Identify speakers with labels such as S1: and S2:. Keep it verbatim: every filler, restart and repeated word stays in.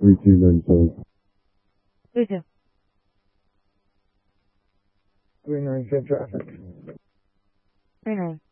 S1: three two nine seven.
S2: three two.
S3: three nine, safe traffic.
S2: three nine.